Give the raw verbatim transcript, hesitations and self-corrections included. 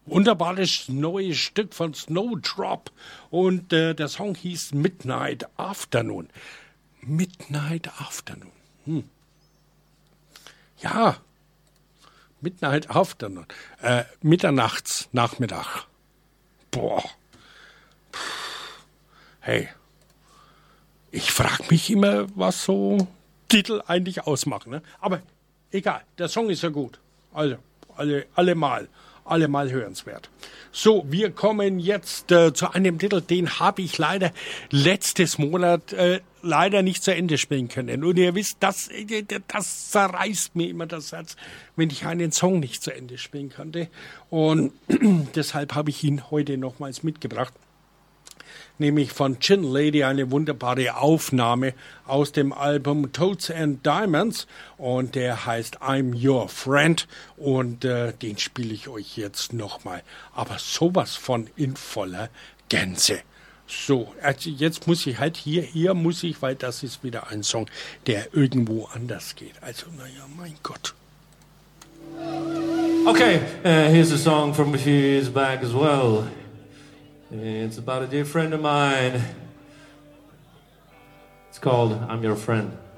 Wunderbares neues Stück von Snowdrop und äh, der Song hieß Midnight Afternoon. Midnight Afternoon. Hm. Ja, Midnight Afternoon. Äh, Mitternachts, Nachmittag. Boah. Hey, ich frage mich immer, was so Titel eigentlich ausmachen. Ne? Aber egal, der Song ist ja gut. Also, alle, alle mal. Allemal hörenswert. So, wir kommen jetzt äh, zu einem Titel, den habe ich leider letztes Monat äh, leider nicht zu Ende spielen können. Und ihr wisst, das, das zerreißt mir immer das Herz, wenn ich einen Song nicht zu Ende spielen konnte. Und deshalb habe ich ihn heute nochmals mitgebracht. Nämlich von Gin Lady, eine wunderbare Aufnahme aus dem Album Toads and Diamonds und der heißt I'm Your Friend und äh, den spiele ich euch jetzt nochmal, aber sowas von in voller Gänze. So, also jetzt muss ich halt hier, hier muss ich, weil das ist wieder ein Song, der irgendwo anders geht. Also, naja, mein Gott. Okay, uh, here's a song from a few years back as well. It's about a dear friend of mine. It's called I'm Your Friend.